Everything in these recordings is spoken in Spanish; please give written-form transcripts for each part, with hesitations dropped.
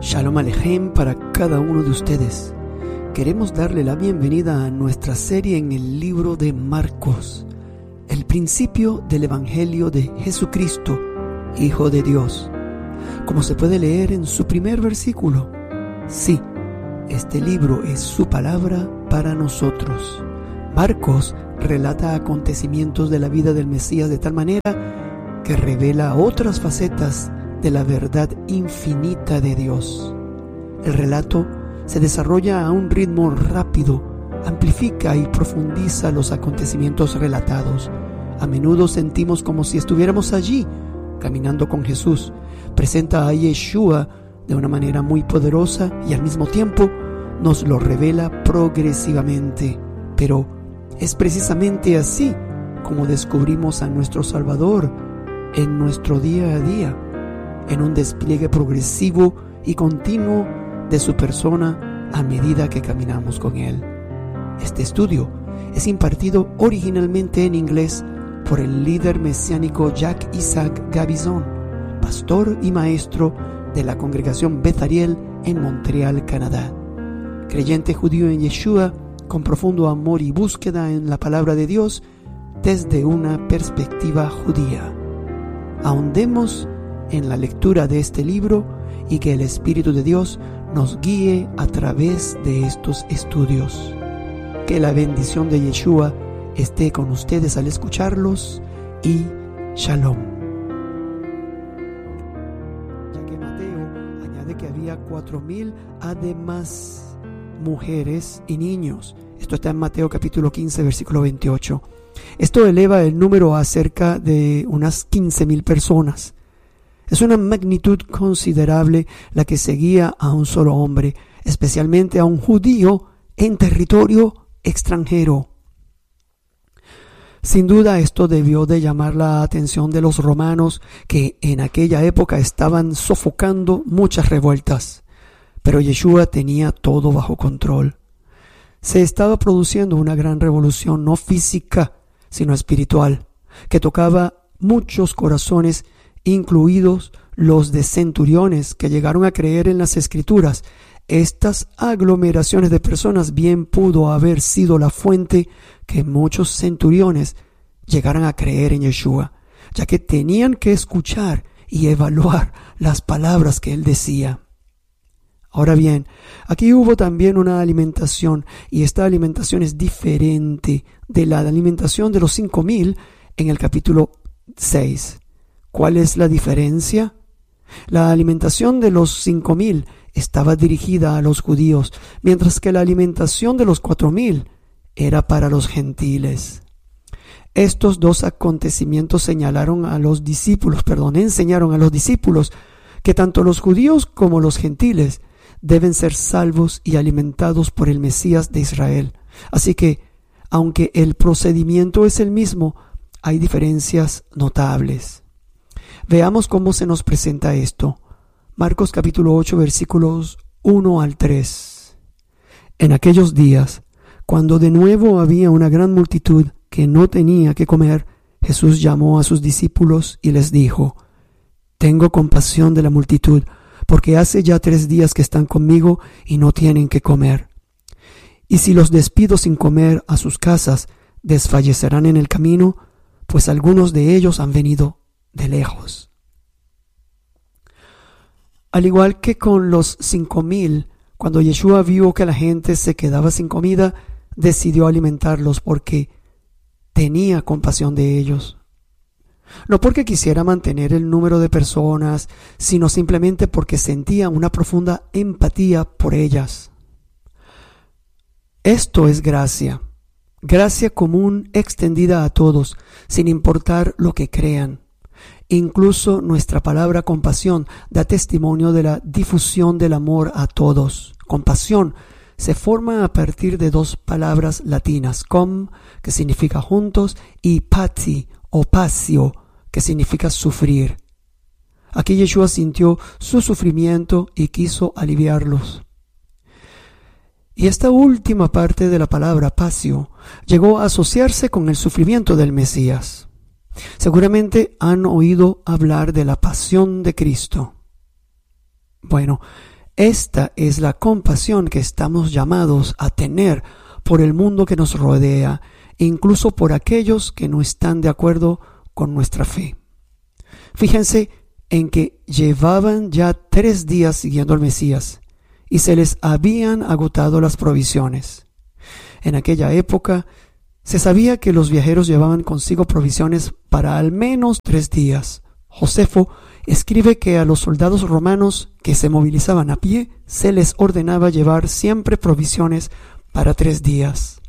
Shalom Alejem para cada uno de ustedes. Queremos darle la bienvenida a nuestra serie en el libro de Marcos, el principio del Evangelio de Jesucristo, Hijo de Dios. Como se puede leer en su primer versículo, sí, este libro es su palabra para nosotros. Marcos relata acontecimientos de la vida del Mesías de tal manera que revela otras facetas de la verdad infinita de Dios. El relato se desarrolla a un ritmo rápido, amplifica y profundiza los acontecimientos relatados. A menudo sentimos como si estuviéramos allí, caminando con Jesús. Presenta a Yeshua de una manera muy poderosa y al mismo tiempo nos lo revela progresivamente. Pero es precisamente así como descubrimos a nuestro Salvador en nuestro día a día, en un despliegue progresivo y continuo de su persona a medida que caminamos con Él. Este estudio es impartido originalmente en inglés por el líder mesiánico Jacques Isaac Gabizon, pastor y maestro de la congregación Beth Ariel en Montreal, Canadá. Creyente judío en Yeshua, con profundo amor y búsqueda en la palabra de Dios desde una perspectiva judía. Ahondemos en la lectura de este libro y que el Espíritu de Dios nos guíe a través de estos estudios. Que la bendición de Yeshua esté con ustedes al escucharlos y Shalom. Ya que Mateo añade que había 4,000 además mujeres y niños. Esto está en Mateo capítulo 15 versículo 28. Esto eleva el número a cerca de unas 15,000 personas. Es una magnitud considerable la que seguía a un solo hombre, especialmente a un judío en territorio extranjero. Sin duda esto debió de llamar la atención de los romanos, que en aquella época estaban sofocando muchas revueltas. Pero Yeshua tenía todo bajo control. Se estaba produciendo una gran revolución, no física, sino espiritual, que tocaba muchos corazones, incluidos los de centuriones que llegaron a creer en las Escrituras. Estas aglomeraciones de personas bien pudo haber sido la fuente que muchos centuriones llegaran a creer en Yeshua, ya que tenían que escuchar y evaluar las palabras que él decía. Ahora bien, aquí hubo también una alimentación, y esta alimentación es diferente de la alimentación de los 5,000 en el capítulo 6. ¿Cuál es la diferencia? La alimentación de los 5,000 estaba dirigida a los judíos, mientras que la alimentación de los 4,000 era para los gentiles. Estos dos acontecimientos enseñaron a los discípulos que tanto los judíos como los gentiles deben ser salvos y alimentados por el Mesías de Israel. Así que, aunque el procedimiento es el mismo, hay diferencias notables. Veamos cómo se nos presenta esto. Marcos capítulo 8 versículos 1 al 3. En aquellos días, cuando de nuevo había una gran multitud que no tenía que comer, Jesús llamó a sus discípulos y les dijo: Tengo compasión de la multitud, porque hace ya 3 días que están conmigo y no tienen que comer. Y si los despido sin comer a sus casas, desfallecerán en el camino, pues algunos de ellos han venido de lejos. Al igual que con los 5,000, cuando Yeshua vio que la gente se quedaba sin comida, decidió alimentarlos porque tenía compasión de ellos. No porque quisiera mantener el número de personas, sino simplemente porque sentía una profunda empatía por ellas. Esto es gracia. Gracia común extendida a todos, sin importar lo que crean. Incluso nuestra palabra compasión da testimonio de la difusión del amor a todos. Compasión se forma a partir de 2 palabras latinas, com, que significa juntos, y pati o pasio, que significa sufrir. Aquí Yeshua sintió su sufrimiento y quiso aliviarlos. Y esta última parte de la palabra pasio llegó a asociarse con el sufrimiento del Mesías. Seguramente han oído hablar de la pasión de Cristo. Bueno, Esta es la compasión que estamos llamados a tener por el mundo que nos rodea, incluso por aquellos que no están de acuerdo con nuestra fe. Fíjense en que llevaban ya 3 días siguiendo al Mesías y se les habían agotado las provisiones. En aquella época se sabía que los viajeros llevaban consigo provisiones para al menos 3 días. Josefo escribe que a los soldados romanos que se movilizaban a pie se les ordenaba llevar siempre provisiones para 3 días.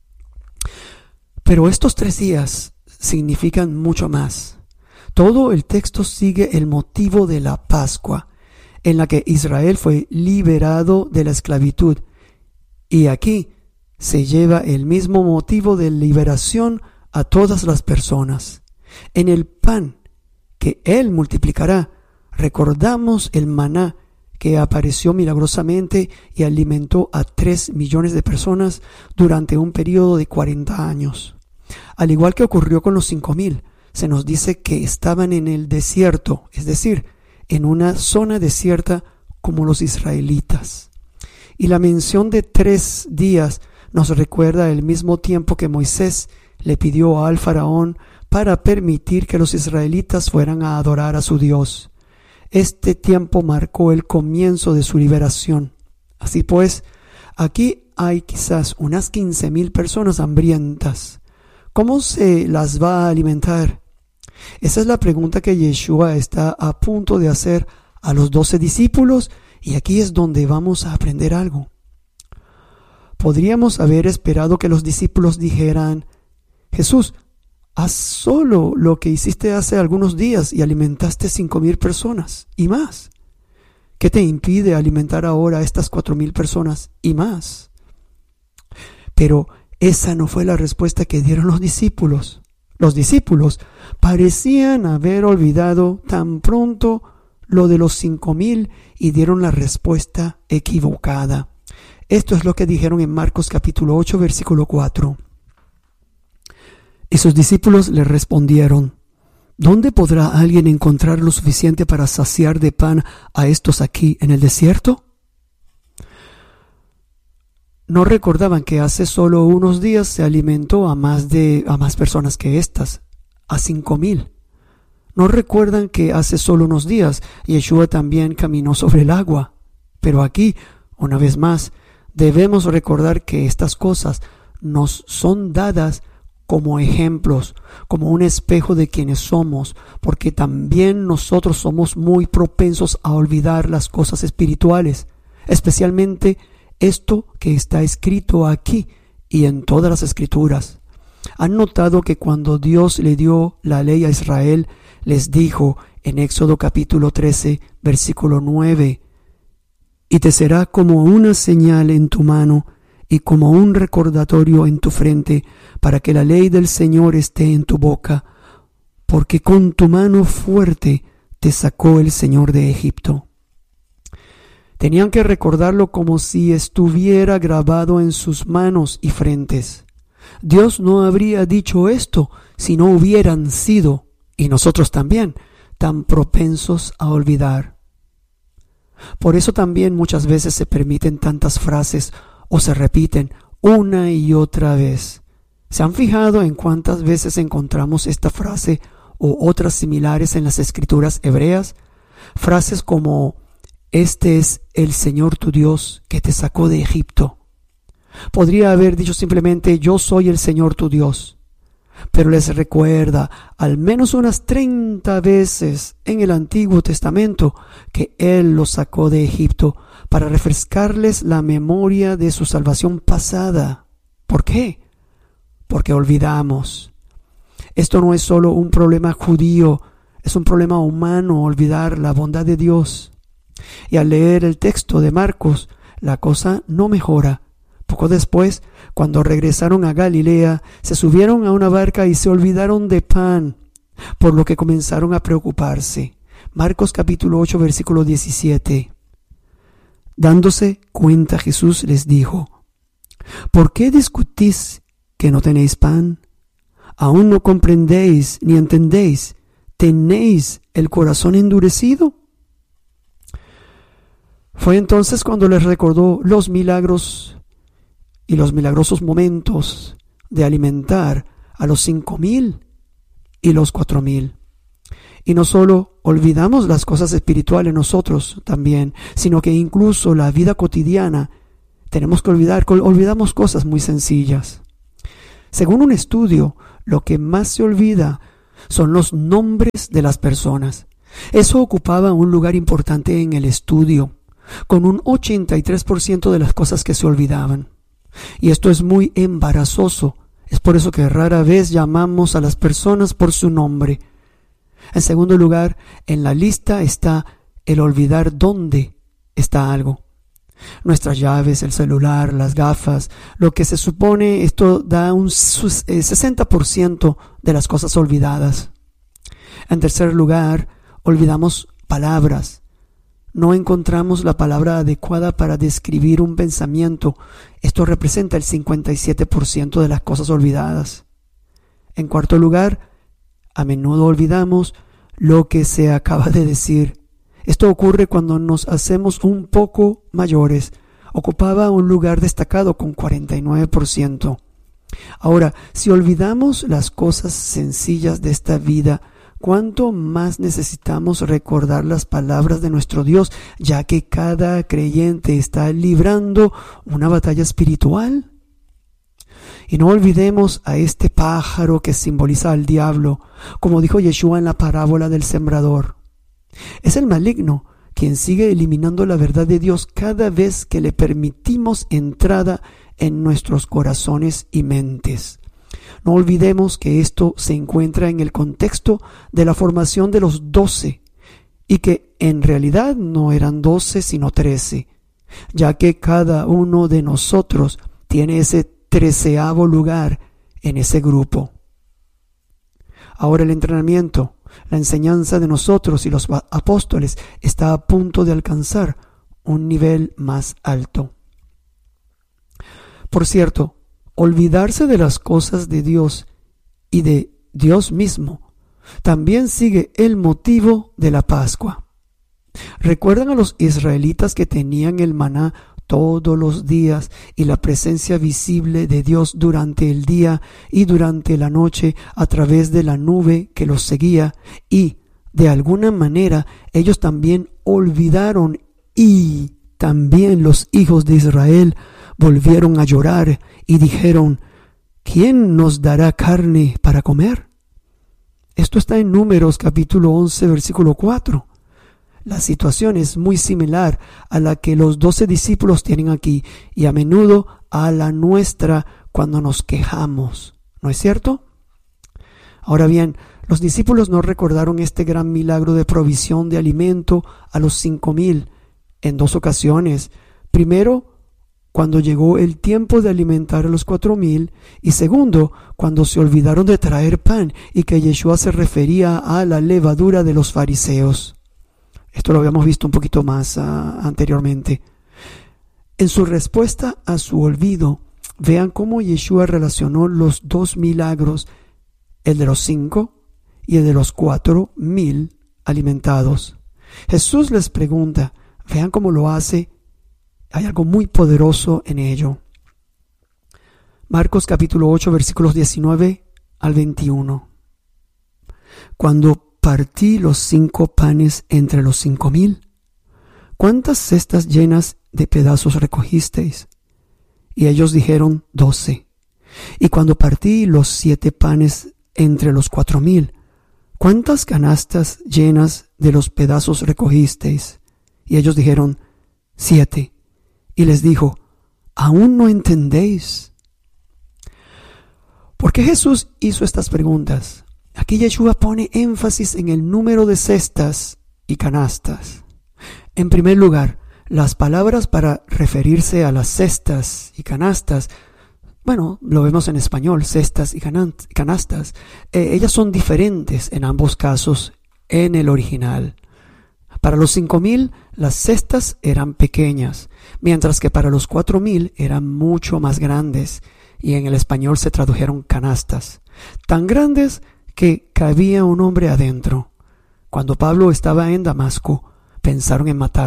Pero estos 3 días significan mucho más. Todo el texto sigue el motivo de la Pascua, en la que Israel fue liberado de la esclavitud. Y aquí se lleva el mismo motivo de liberación a todas las personas. En el pan que Él multiplicará, recordamos el maná que apareció milagrosamente y alimentó a 3 millones de personas durante un periodo de 40 años. Al igual que ocurrió con los 5,000, se nos dice que estaban en el desierto, es decir, en una zona desierta como los israelitas. Y la mención de 3 días nos recuerda el mismo tiempo que Moisés le pidió al faraón para permitir que los israelitas fueran a adorar a su Dios. Este tiempo marcó el comienzo de su liberación. Así pues, aquí hay quizás unas 15,000 personas hambrientas. ¿Cómo se las va a alimentar? Esa es la pregunta que Yeshua está a punto de hacer a los 12 discípulos, y aquí es donde vamos a aprender algo. Podríamos haber esperado que los discípulos dijeran: Jesús, haz solo lo que hiciste hace algunos días y alimentaste 5,000 personas y más. ¿Qué te impide alimentar ahora a estas 4,000 personas y más? Pero esa no fue la respuesta que dieron los discípulos. Los discípulos parecían haber olvidado tan pronto lo de los 5,000 y dieron la respuesta equivocada. Esto es lo que dijeron en Marcos capítulo 8, versículo 4. Y sus discípulos le respondieron: ¿Dónde podrá alguien encontrar lo suficiente para saciar de pan a estos aquí en el desierto? No recordaban que hace solo unos días se alimentó a más personas que estas, a 5,000. No recuerdan que hace solo unos días Yeshua también caminó sobre el agua. Pero aquí, una vez más, debemos recordar que estas cosas nos son dadas como ejemplos, como un espejo de quienes somos, porque también nosotros somos muy propensos a olvidar las cosas espirituales, especialmente esto que está escrito aquí y en todas las escrituras. ¿Han notado que cuando Dios le dio la ley a Israel, les dijo en Éxodo capítulo 13, versículo 9: «Y te será como una señal en tu mano y como un recordatorio en tu frente, para que la ley del Señor esté en tu boca, porque con tu mano fuerte te sacó el Señor de Egipto». Tenían que recordarlo como si estuviera grabado en sus manos y frentes. Dios no habría dicho esto si no hubieran sido, y nosotros también, tan propensos a olvidar. Por eso también muchas veces se permiten tantas frases o se repiten una y otra vez. ¿Se han fijado en cuántas veces encontramos esta frase o otras similares en las escrituras hebreas? Frases como: «Este es el Señor tu Dios que te sacó de Egipto». Podría haber dicho simplemente: «Yo soy el Señor tu Dios». Pero les recuerda al menos unas 30 veces en el Antiguo Testamento que Él los sacó de Egipto para refrescarles la memoria de su salvación pasada. ¿Por qué? Porque olvidamos. Esto no es solo un problema judío, es un problema humano, olvidar la bondad de Dios. Y al leer el texto de Marcos, la cosa no mejora. Poco después, cuando regresaron a Galilea, se subieron a una barca y se olvidaron de pan, por lo que comenzaron a preocuparse. Marcos capítulo 8, versículo 17. Dándose cuenta, Jesús les dijo: «¿Por qué discutís que no tenéis pan? ¿Aún no comprendéis ni entendéis? ¿Tenéis el corazón endurecido?». Fue entonces cuando les recordó los milagros y los milagrosos momentos de alimentar a los 5,000 y los 4,000. Y no solo olvidamos las cosas espirituales nosotros también, sino que incluso la vida cotidiana tenemos que olvidamos cosas muy sencillas. Según un estudio, lo que más se olvida son los nombres de las personas. Eso ocupaba un lugar importante en el estudio, con un 83% de las cosas que se olvidaban. Y esto es muy embarazoso. Es por eso que rara vez llamamos a las personas por su nombre. En segundo lugar, en la lista está el olvidar dónde está algo. Nuestras llaves, el celular, las gafas, lo que se supone, esto da un 60% de las cosas olvidadas. En tercer lugar, olvidamos palabras. No encontramos la palabra adecuada para describir un pensamiento. Esto representa el 57% de las cosas olvidadas. En cuarto lugar, a menudo olvidamos lo que se acaba de decir. Esto ocurre cuando nos hacemos un poco mayores. Ocupaba un lugar destacado con 49%. Ahora, si olvidamos las cosas sencillas de esta vida, ¿cuánto más necesitamos recordar las palabras de nuestro Dios, ya que cada creyente está librando una batalla espiritual? Y no olvidemos a este pájaro que simboliza al diablo, como dijo Yeshua en la parábola del sembrador. Es el maligno quien sigue eliminando la verdad de Dios cada vez que le permitimos entrada en nuestros corazones y mentes. No olvidemos que esto se encuentra en el contexto de la formación de los 12 y que en realidad no eran 12 sino 13, ya que cada uno de nosotros tiene ese 13º lugar en ese grupo. Ahora el entrenamiento, la enseñanza de nosotros y los apóstoles está a punto de alcanzar un nivel más alto. Por cierto, olvidarse de las cosas de Dios y de Dios mismo también sigue el motivo de la Pascua. ¿Recuerdan a los israelitas que tenían el maná todos los días y la presencia visible de Dios durante el día y durante la noche a través de la nube que los seguía? Y de alguna manera ellos también olvidaron, y también los hijos de Israel volvieron a llorar y dijeron: ¿quién nos dará carne para comer? Esto está en Números capítulo 11 versículo 4. La situación es muy similar a la que los 12 discípulos tienen aquí y a menudo a la nuestra cuando nos quejamos, ¿no es cierto? Ahora bien, los discípulos no recordaron este gran milagro de provisión de alimento a los 5,000 en 2 ocasiones. Primero, cuando llegó el tiempo de alimentar a los 4,000, y segundo, cuando se olvidaron de traer pan y que Yeshua se refería a la levadura de los fariseos. Esto lo habíamos visto un poquito más anteriormente. En su respuesta a su olvido, vean cómo Yeshua relacionó los 2 milagros, el de los 5 y el de los 4,000 alimentados. Jesús les pregunta, vean cómo lo hace, hay algo muy poderoso en ello. Marcos capítulo 8 versículos 19 al 21. Cuando partí los 5 panes entre los 5,000, ¿cuántas cestas llenas de pedazos recogisteis? Y ellos dijeron 12. Y cuando partí los 7 panes entre los 4,000, ¿cuántas canastas llenas de los pedazos recogisteis? Y ellos dijeron 7. Y les dijo: ¿aún no entendéis? ¿Por qué Jesús hizo estas preguntas? Aquí Yeshua pone énfasis en el número de cestas y canastas. En primer lugar, las palabras para referirse a las cestas y canastas, bueno, lo vemos en español, cestas y canastas, ellas son diferentes en ambos casos en el original. Para los 5,000, las cestas eran pequeñas, mientras que para los 4,000 eran mucho más grandes, y en el español se tradujeron canastas, tan grandes que cabía un hombre adentro. Cuando Pablo estaba en Damasco, pensaron en matarlo,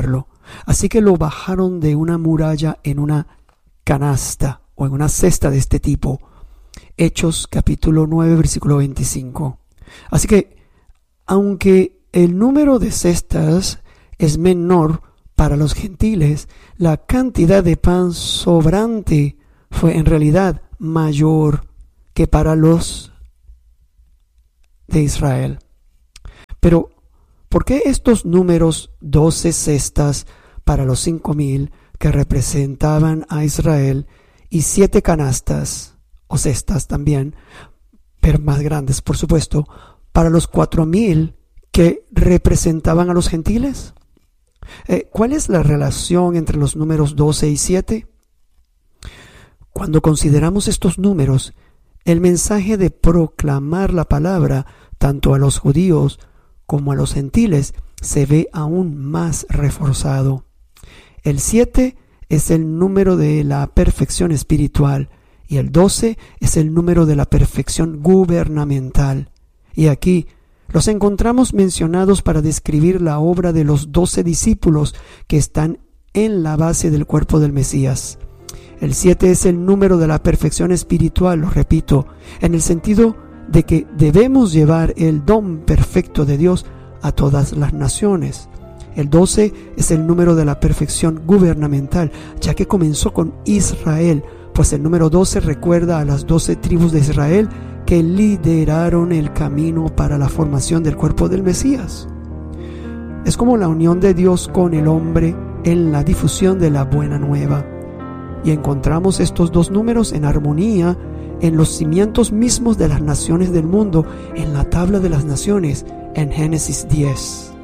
Así que lo bajaron de una muralla en una canasta o en una cesta de este tipo. Hechos capítulo 9 versículo 25. Así que, aunque el número de cestas es menor para los gentiles, la cantidad de pan sobrante fue en realidad mayor que para los de Israel. Pero, ¿por qué estos números 12 cestas para los 5,000 que representaban a Israel y 7 canastas o cestas también, pero más grandes por supuesto, para los 4,000 que representaban a los gentiles? ¿Cuál es la relación entre los números 12 y 7? Cuando consideramos estos números, el mensaje de proclamar la palabra tanto a los judíos como a los gentiles se ve aún más reforzado. El 7 es el número de la perfección espiritual y el 12 es el número de la perfección gubernamental. Y aquí los encontramos mencionados para describir la obra de los 12 discípulos que están en la base del cuerpo del Mesías. El 7 es el número de la perfección espiritual, lo repito, en el sentido de que debemos llevar el don perfecto de Dios a todas las naciones. El 12 es el número de la perfección gubernamental, ya que comenzó con Israel, pues el número 12 recuerda a las 12 tribus de Israel que lideraron el camino para la formación del cuerpo del Mesías. Es como la unión de Dios con el hombre en la difusión de la buena nueva. Y encontramos estos dos números en armonía en los cimientos mismos de las naciones del mundo, en la tabla de las naciones, en Génesis 10.